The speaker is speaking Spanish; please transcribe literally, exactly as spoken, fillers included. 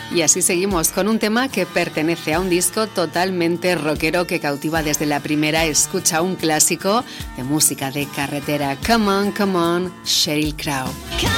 Y así seguimos con un tema que pertenece a un disco totalmente rockero que cautiva desde la primera escucha, un clásico de música de carretera. Come on, come on, Sheryl Crow.